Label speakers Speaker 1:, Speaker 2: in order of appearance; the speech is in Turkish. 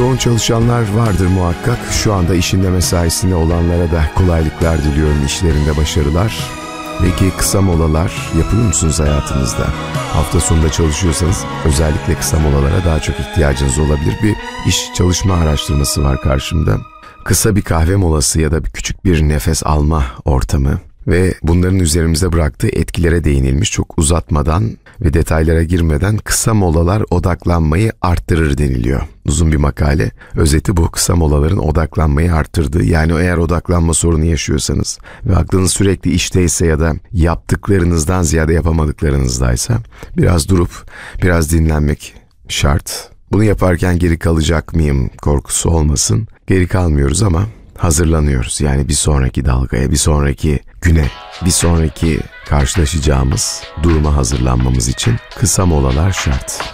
Speaker 1: Yoğun çalışanlar vardır muhakkak. Şu anda işinde mesaisinde olanlara da kolaylıklar diliyorum, işlerinde başarılar. Peki kısa molalar yapıyor musunuz hayatınızda? Hafta sonunda çalışıyorsanız özellikle kısa molalara daha çok ihtiyacınız olabilir. Bir iş çalışma araştırması var karşımda. Kısa bir kahve molası ya da küçük bir nefes alma ortamı ve bunların üzerimize bıraktığı etkilere değinilmiş. Çok uzatmadan ve detaylara girmeden kısa molalar odaklanmayı arttırır deniliyor. Uzun bir makale. Özeti bu, kısa molaların odaklanmayı arttırdığı. Yani eğer odaklanma sorunu yaşıyorsanız ve aklınız sürekli işteyse ya da yaptıklarınızdan ziyade yapamadıklarınızdaysa biraz durup biraz dinlenmek şart. Bunu yaparken geri kalacak mıyım korkusu olmasın. Geri kalmıyoruz ama hazırlanıyoruz. Yani bir sonraki dalgaya, bir sonraki güne, bir sonraki karşılaşacağımız duruma hazırlanmamız için kısa molalar şart.